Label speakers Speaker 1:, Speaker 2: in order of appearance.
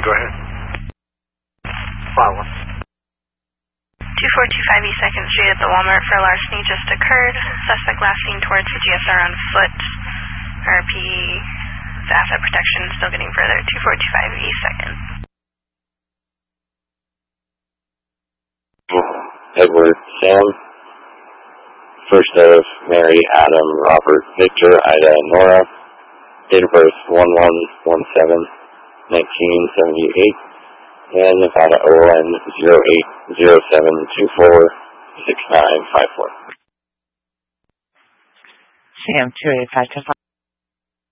Speaker 1: go ahead. Follow.
Speaker 2: 2425 East 2nd Street at the Walmart for larceny just occurred. Suspect last seen towards the GSR on foot. RP, the asset protection still getting further. 2425 East 2nd.
Speaker 3: Edward, Sam. First of Mary, Adam, Robert, Victor, Ida, Nora. Date of birth 11/17/1978. And Nevada ON 0807246954.
Speaker 4: Sam 285